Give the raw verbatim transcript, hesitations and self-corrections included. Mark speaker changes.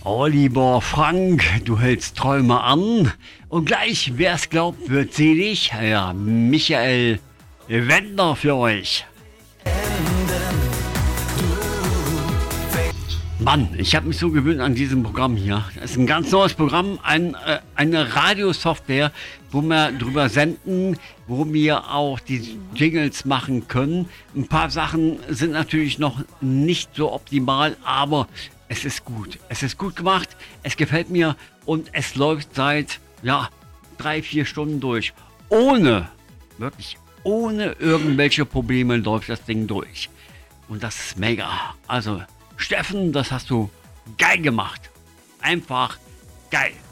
Speaker 1: Oh, lieber Frank, du hältst Träume an und gleich, wer es glaubt, wird selig. Ja, Michael Wendler für euch. Mann, ich habe mich so gewöhnt an diesem Programm hier. Das ist ein ganz neues Programm, ein, äh, eine Radiosoftware, wo wir drüber senden, wo wir auch die Jingles machen können. Ein paar Sachen sind natürlich noch nicht so optimal, aber es ist gut. Es ist gut gemacht, es gefällt mir und es läuft seit, ja, drei, vier Stunden durch. Ohne, wirklich ohne irgendwelche Probleme läuft das Ding durch. Und das ist mega. Also, Steffen, das hast du geil gemacht. Einfach geil.